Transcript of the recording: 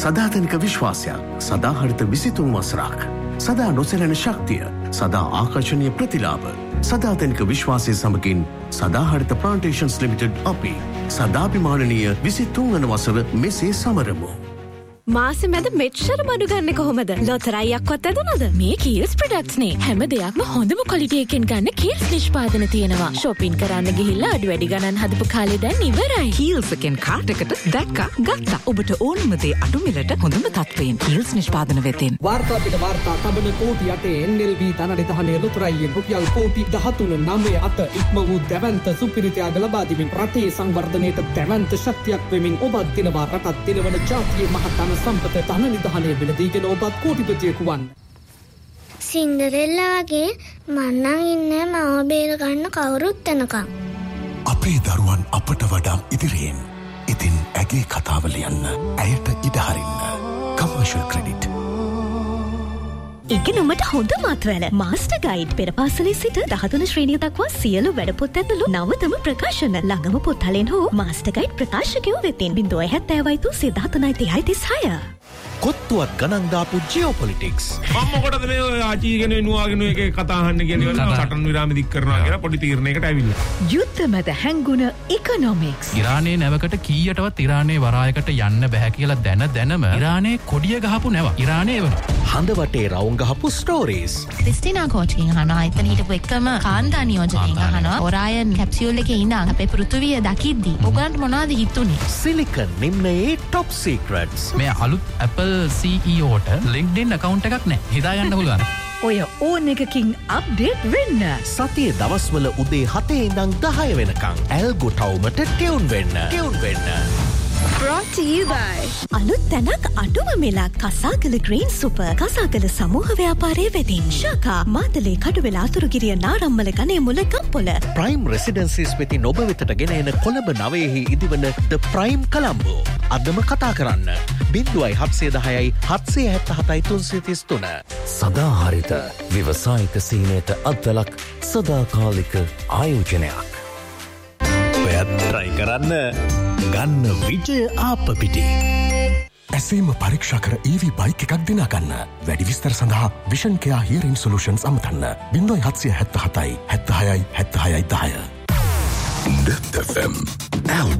සදාතනික විශ්වාසයක්, සදාහරිත 23 වසරක්, සදා නොසැලෙන ශක්තිය, සදා ආකර්ෂණීය ප්‍රතිලාභ, සදාතනික විශ්වාසය සමගින් සදාහරිත ප්ලාන්ටේෂන්ස් ලිමිටඩ් අපි සදාභිමානනීය 23 වන වසර මෙසේ සමරමු. මාසෙ මැද මෙච්චර බඩු ගන්න කොහොමද? ලොතරැයියක්වත් ඇදුනද? මේ කීල්ස් ප්‍රොඩක්ට්ස් නේ. හැම දෙයක්ම හොඳම ක්වොලිටි එකෙන් ගන්න කීල්ස් නිෂ්පාදන තියෙනවා. shopping කරන්න ගිහිල්ලා අඩු වැඩි ගණන් හදපු කාලේ දැන් ඉවරයි. කීල්ස් එකෙන් කාට් එකට දැක්කා ගත්තා. ඔබට ඕනම දේ අඩු මිලට හොඳම තත්ත්වයෙන් කීල්ස් නිෂ්පාදන වෙතෙන්. වාර්තා පිට වාර්තා තබන කෝටි 8 NLB ධනරි දහනේ ලොතරැයියෙන් රුපියල් කෝටි 13.98 ඉක්ම වූ දැවැන්ත සුපිරිතයාග ලබා දෙමින් රටේ සංවර්ධනයට දැවැන්ත ශක්තියක් වෙමින් ඔබත් දිනවා රටත් දිනවන ජාතියේ මහත් සම්පත ධන නිධානය වෙලදීගෙන ඔබත් කෝටිපතියෙකු වන්න. සින්ඩරෙල්ලා වගේ මන්නන් ඉන්නේ මව බේර ගන්න කවුරුත් එනකම්. අපේ දරුවන් අපට වඩා ඉදිරියෙන්. ඉතින් ඇගේ කතාව ලියන්න, ඇයට ඉඩ හරින්න. Commercial credit. ඉගෙනුමට හොඳ මාත්‍රවල මාස්ටර් ගයිඩ් පෙරපාසලේ සිට 13 ශ්‍රේණිය දක්වා සියලු වැඩපොත් ඇතුළු නවතම ප්‍රකාශන ළඟම පොත්හලෙන් හෝ මාස්ටර් ගයිඩ් ප්‍රකාශකයෝ වෙතින් 070 කොත්තුවත් ගණන් දාපු ජියෝපොලිටික්ස්. මම මොකටද මේ ආචීගෙන නුවාගෙන එකේ කතා අහන්න කියලා සටන් විරාම දික් කරනවා කියලා පොඩි තීරණයකට ඇවිල්ලා. යුද්ධ මැද හැංගුණ ඉකොනොමික්ස්. ඉරානයේ නැවකට කීයටවත් ඉරානයේ වරායකට යන්න බෑ කියලා දැනම ඉරානයේ කොඩිය ගහපු නැව. ඉරානයේ වෙනවා. හඳ වටේ රවුම් ගහපු ස්ටෝරීස්. ක්‍රිස්ටිනා කෝච්කින් අහනවා. එතන හිටපු එකම කාන්තා නියෝජකයන් අහනවා. ඔරායන් කැප්සියුල් එකේ ඉඳන් අපේ පෘථිවිය දකිද්දි ඔයගලන්ට මොනවද හිතුනේ? Silicon නිම්නයේ top සීක්‍රට්ස්. මේ අලුත් Apple CEOට LinkedIn account එකක් නැහැ. හිතා ගන්න පුළුවන්. ඔය ඕන එකකින් අප්ඩේට් වෙන්න. සතියේ දවස්වල උදේ 7 ඉඳන් 10 වෙනකන් ඇල්ගෝ ටවුමට ටියුන් වෙන්න. brought to you by අලුත් තැනක් අඩුම මිලක් කසාගල ග්‍රීන් සුපර් කසාගල සමූහ ව්‍යාපාරයේ වෙතින් ශාඛා මාතලේ කඩුවෙල අතුරුගිරිය නාරම්මල ගනේ මුල ගම්පොළ ප්‍රයිම් රෙසිඩෙන්සිස් වෙතින් ඔබ වෙතට ගෙන එන කොළඹ 9 ඉදිවන ද ප්‍රයිම් කොළඹ අදම කතා කරන්න 0710 777 333 සදාහරිත ව්‍යවසායික සීනයට අත්වලක් සදාකාලික ආයෝජනයක්. ඔයත් try කරන්න ගන්න විජය ආප්පපිටි. ඇසීම පරීක්ෂා කර EV බයික් එකක් දිනා ගන්න. වැඩි විස්තර සඳහා vision care හියරින් solutions අමතන්න 0777 76 76 10. Death FM.